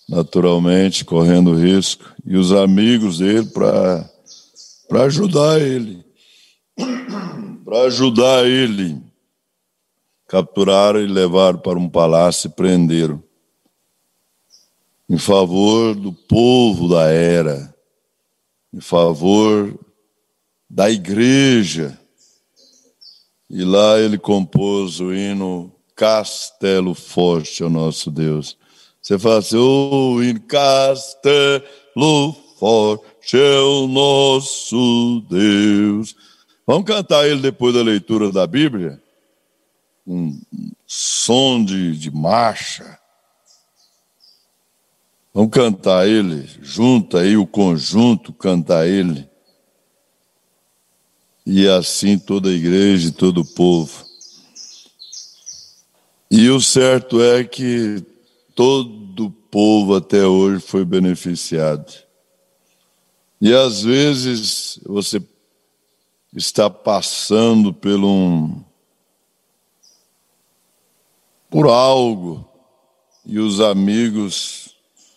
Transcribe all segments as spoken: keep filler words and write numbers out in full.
naturalmente, correndo risco, e os amigos dele para para ajudar ele. Para ajudar ele. Capturaram e levaram para um palácio e prenderam. Em favor do povo da era, em favor da igreja. E lá ele compôs o hino Castelo Forte ao nosso Deus. Você fala assim, o hino Castelo Forte é o nosso Deus. Vamos cantar ele depois da leitura da Bíblia? Um som de, de marcha. Vamos cantar ele, junta aí o conjunto, cantar ele. E assim toda a igreja e todo o povo. E o certo é que todo o povo até hoje foi beneficiado. E às vezes você está passando por um, por algo e os amigos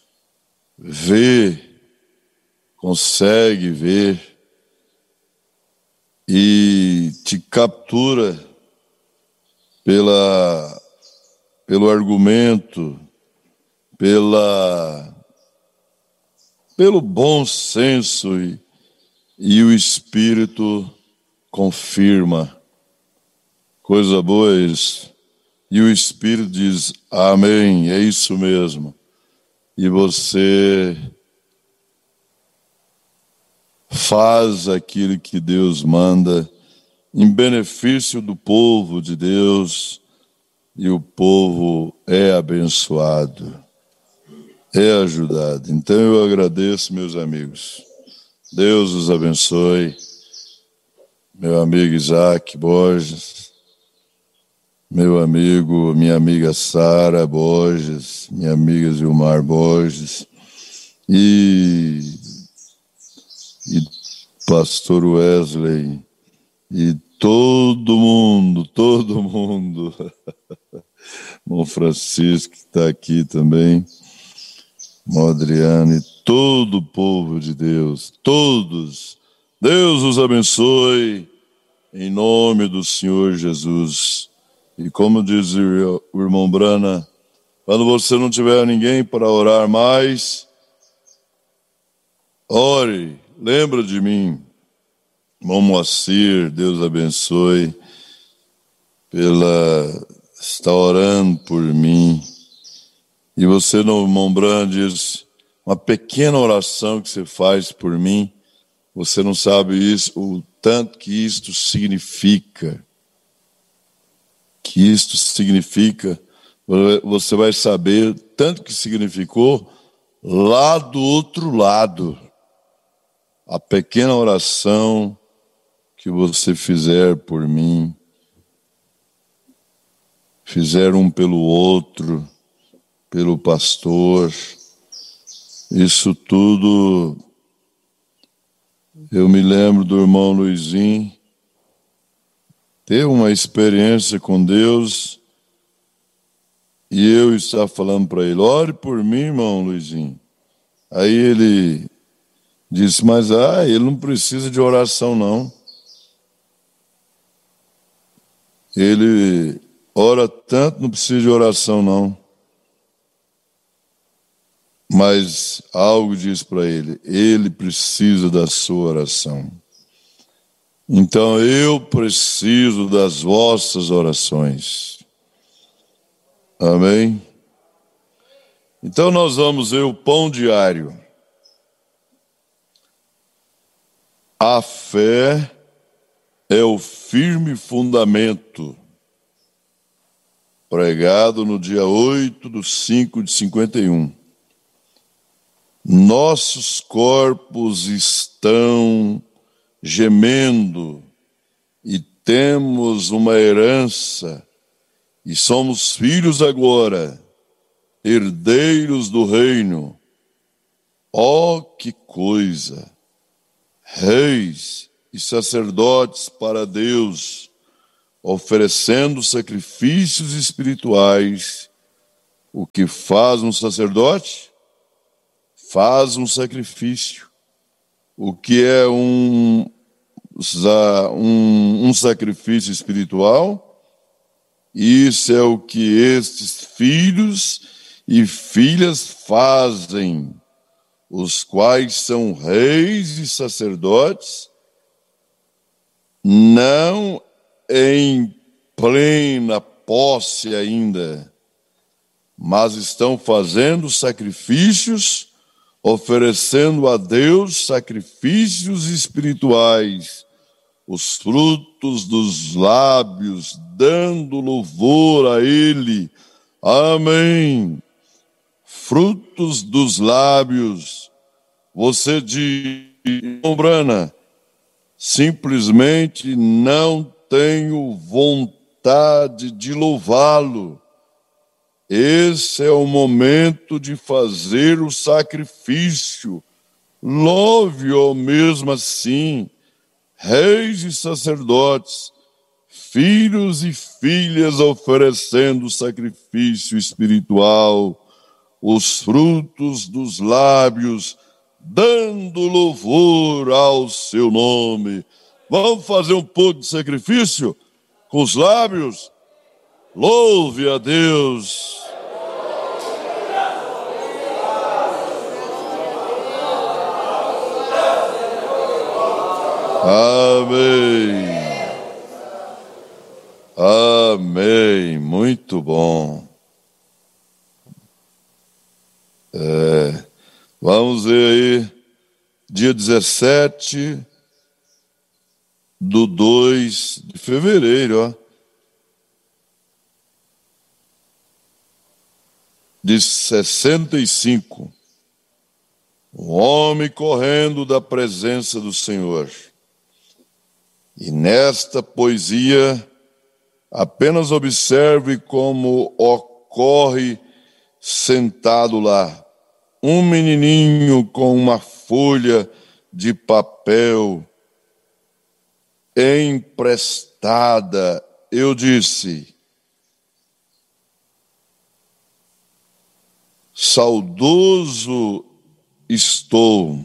vê, consegue ver e te captura pela, pelo argumento, pela, pelo bom senso e, e o Espírito confirma. Coisa boa é isso. E o Espírito diz, amém, é isso mesmo. E você faz aquilo que Deus manda em benefício do povo de Deus e o povo é abençoado, é ajudado. Então eu agradeço, meus amigos. Deus os abençoe. Meu amigo Isaac Borges, meu amigo, minha amiga Sara Borges, minha amiga Zilmar Borges e, e pastor Wesley e todo mundo, todo mundo, irmão Francisco que está aqui também, irmão Adriano e todo o povo de Deus, todos, Deus os abençoe em nome do Senhor Jesus. E como diz o irmão Brana, quando você não tiver ninguém para orar mais, ore, lembra de mim. Irmão Moacir, Deus abençoe, pela está orando por mim. E você, no irmão Brana, diz, uma pequena oração que você faz por mim, você não sabe isso, o tanto que isto significa. Que isto significa, você vai saber tanto que significou lá do outro lado. A pequena oração que você fizer por mim, fizer um pelo outro, pelo pastor, isso tudo, eu me lembro do irmão Luizinho, ter uma experiência com Deus e eu estava falando para ele, ore por mim, irmão Luizinho. Aí ele disse, mas ah, ele não precisa de oração não. Ele ora tanto, não precisa de oração não. Mas algo diz para ele, ele precisa da sua oração. Então eu preciso das vossas orações. Amém? Então nós vamos ver o pão diário. A fé é o firme fundamento, pregado no dia oito de cinco de cinquenta e um. Nossos corpos estão gemendo e temos uma herança e somos filhos agora, herdeiros do reino. Ó, que coisa! Reis e sacerdotes para Deus, oferecendo sacrifícios espirituais. O que faz um sacerdote? faz um sacrifício. O que é um, um, um sacrifício espiritual? Isso é o que estes filhos e filhas fazem, os quais são reis e sacerdotes, não em plena posse ainda, mas estão fazendo sacrifícios, oferecendo a Deus sacrifícios espirituais, os frutos dos lábios, dando louvor a Ele. Amém. Frutos dos lábios. Você diz, Brana, simplesmente não tenho vontade de louvá-lo. Esse é o momento de fazer o sacrifício. Louve-o mesmo assim, reis e sacerdotes, filhos e filhas oferecendo sacrifício espiritual, os frutos dos lábios, dando louvor ao seu nome. Vamos fazer um pouco de sacrifício com os lábios? Louve a Deus. Amém. Amém. Muito bom. É, vamos ver aí, dia dezessete do dois de fevereiro, ó, de sessenta e cinco. Um homem correndo da presença do Senhor. E nesta poesia, apenas observe como ocorre sentado lá. Um menininho com uma folha de papel emprestada. Eu disse, saudoso estou.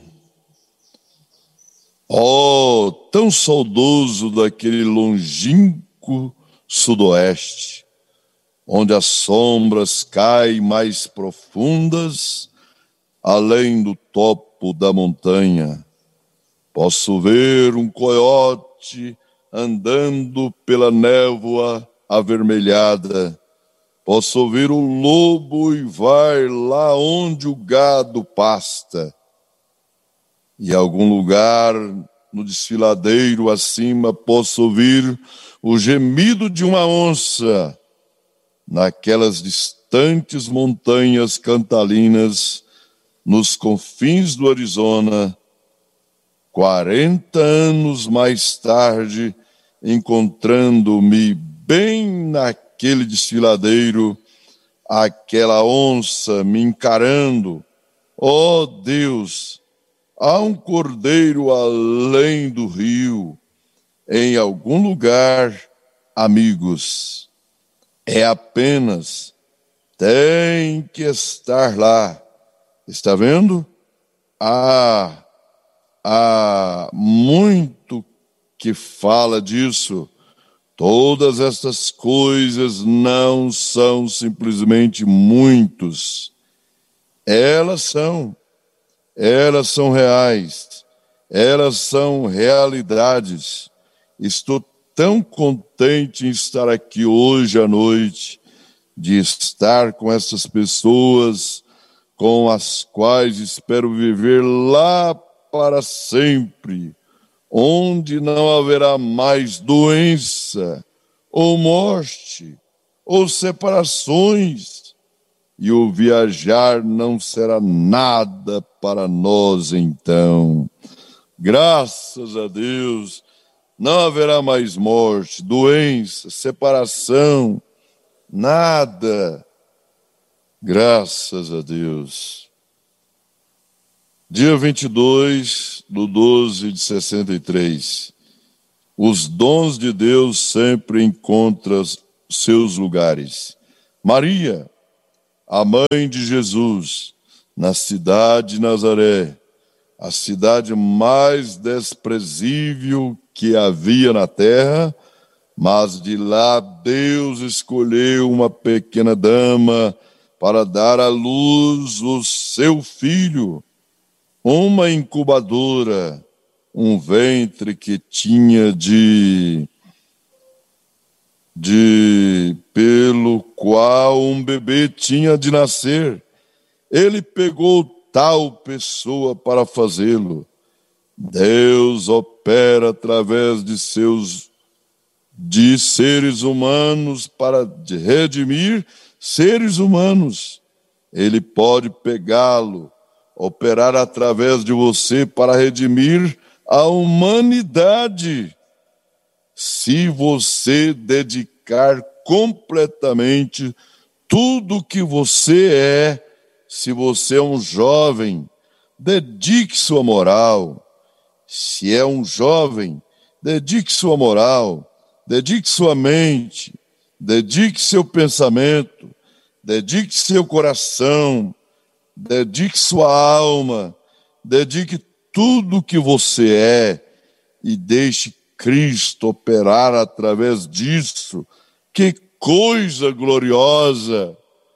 Oh, tão saudoso daquele longínquo sudoeste, onde as sombras caem mais profundas, além do topo da montanha. Posso ver um coiote andando pela névoa avermelhada. Posso ouvir o lobo uivar lá onde o gado pasta. E em algum lugar no desfiladeiro acima posso ouvir o gemido de uma onça naquelas distantes montanhas cantalinas nos confins do Arizona. Quarenta anos mais tarde, encontrando-me bem naquele desfiladeiro, aquela onça me encarando. Oh Deus! Há um cordeiro além do rio, em algum lugar, amigos. É apenas, tem que estar lá. Está vendo? Há, há muito que fala disso. Todas estas coisas não são simplesmente muitos. Elas são. Elas são reais, elas são realidades. Estou tão contente em estar aqui hoje à noite, de estar com essas pessoas com as quais espero viver lá para sempre, onde não haverá mais doença, ou morte, ou separações. E o viajar não será nada para nós então. Graças a Deus, não haverá mais morte, doença, separação, nada. Graças a Deus. Dia vinte e dois do doze de sessenta e três. Os dons de Deus sempre encontram seus lugares. Maria, a mãe de Jesus, na cidade de Nazaré, a cidade mais desprezível que havia na terra, mas de lá Deus escolheu uma pequena dama para dar à luz o seu filho, uma incubadora, um ventre que tinha de, de pelo qual um bebê tinha de nascer. Ele pegou tal pessoa para fazê-lo. Deus opera através de seus de seres humanos para redimir seres humanos. Ele pode pegá-lo, operar através de você para redimir a humanidade, se você dedicar completamente tudo que você é. Se você é um jovem, dedique sua moral. Se é um jovem, dedique sua moral, dedique sua mente, dedique seu pensamento, dedique seu coração, dedique sua alma, dedique tudo que você é e deixe Cristo operar através disso. Que coisa gloriosa!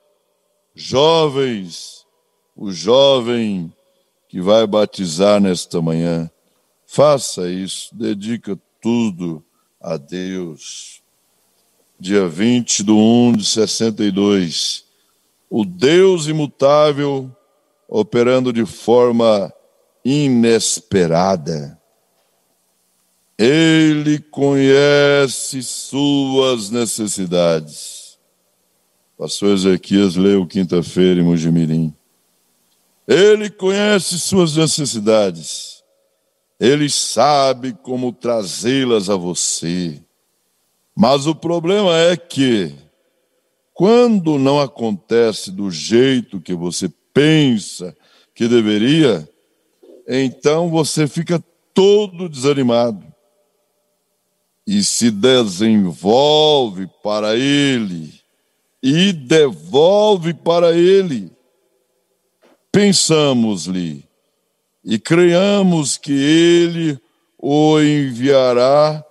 Jovens, o jovem que vai batizar nesta manhã, faça isso, dedica tudo a Deus. Dia vinte de um de sessenta e dois, o Deus imutável operando de forma inesperada. Ele conhece suas necessidades. Pastor Ezequias leu quinta-feira em Mojimirim. Ele conhece suas necessidades. Ele sabe como trazê-las a você. Mas o problema é que, quando não acontece do jeito que você pensa que deveria, então você fica todo desanimado e se desenvolve para ele e devolve para ele. Pensamos-lhe e creiamos que ele o enviará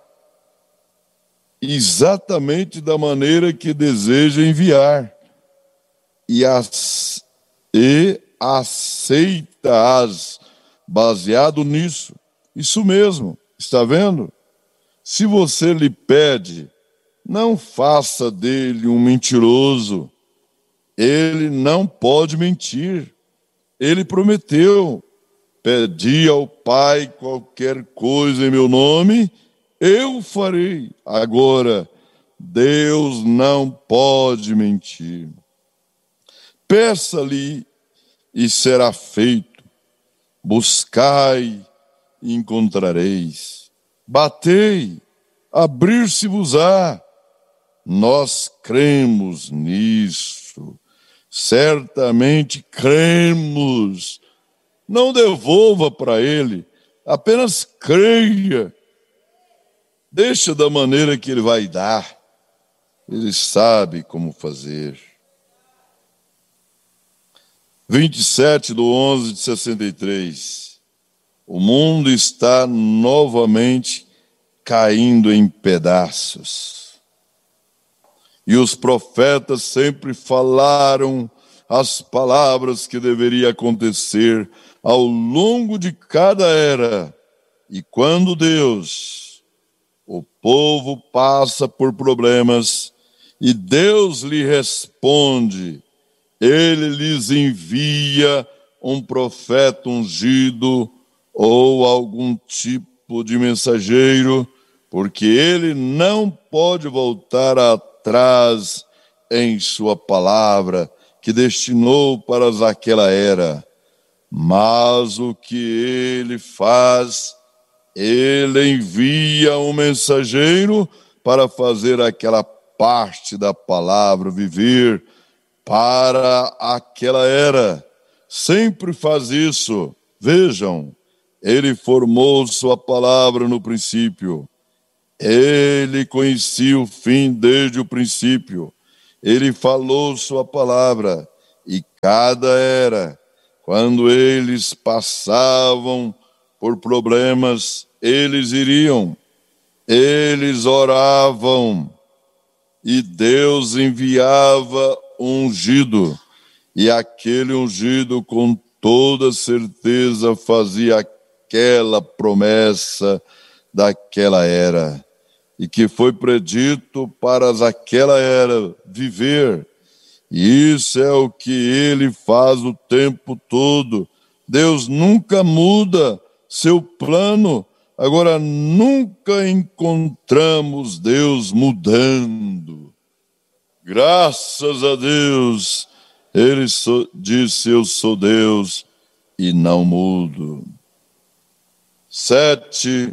exatamente da maneira que deseja enviar e, as, e aceita-as baseado nisso. Isso mesmo, está vendo? Se você lhe pede, não faça dele um mentiroso. Ele não pode mentir. Ele prometeu: pedi ao Pai qualquer coisa em meu nome, eu farei. Agora, Deus não pode mentir. Peça-lhe e será feito. Buscai e encontrareis. Batei, abrir-se-vos-á. Nós cremos nisso. Certamente cremos. Não devolva para ele, apenas creia. Deixa da maneira que ele vai dar. Ele sabe como fazer. vinte e sete de onze de sessenta e três. O mundo está novamente caindo em pedaços. E os profetas sempre falaram as palavras que deveriam acontecer ao longo de cada era. E quando Deus, o povo passa por problemas e Deus lhe responde, ele lhes envia um profeta ungido ou algum tipo de mensageiro, porque ele não pode voltar atrás em sua palavra que destinou para aquela era. Mas o que ele faz, ele envia um mensageiro para fazer aquela parte da palavra viver para aquela era. Sempre faz isso. Vejam, ele formou sua palavra no princípio. Ele conhecia o fim desde o princípio. Ele falou sua palavra. E cada era, Quando eles passavam por problemas, eles iriam, eles oravam, e Deus enviava um ungido, e aquele ungido com toda certeza fazia aquela promessa daquela era, e que foi predito para aquela era viver. E isso é o que ele faz o tempo todo. Deus nunca muda seu plano. Agora, nunca encontramos Deus mudando. Graças a Deus, ele disse: eu sou Deus e não mudo. Sete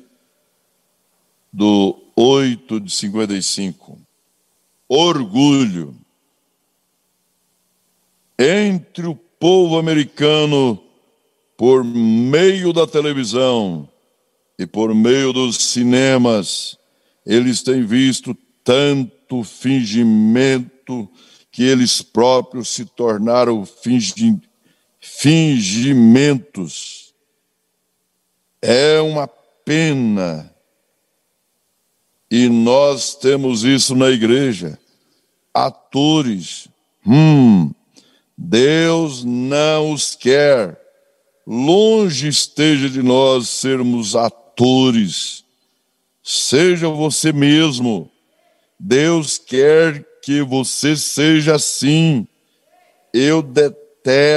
do oito de cinquenta e cinco. Orgulho. Entre o povo americano, por meio da televisão e por meio dos cinemas, eles têm visto tanto fingimento que eles próprios se tornaram fingi- fingimentos. É uma pena. E nós temos isso na igreja. Atores. Hum... Deus não os quer. Longe esteja de nós sermos atores. Seja você mesmo. Deus quer que você seja assim. Eu detesto